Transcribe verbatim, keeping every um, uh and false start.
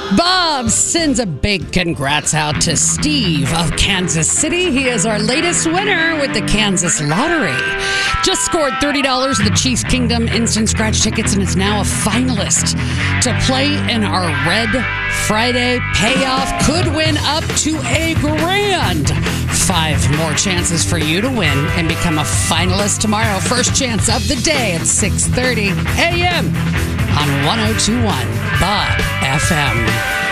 Bob sends a big congrats out to Steve of Kansas City. He is our latest winner with the Kansas Lottery. Just scored thirty dollars of the Chiefs Kingdom instant scratch tickets and is now a finalist to play in our Red Friday payoff. Could win up to a grand. Five more chances for you to win and become a finalist tomorrow. First chance of the day at six thirty a.m. on one oh two point one Bob F M.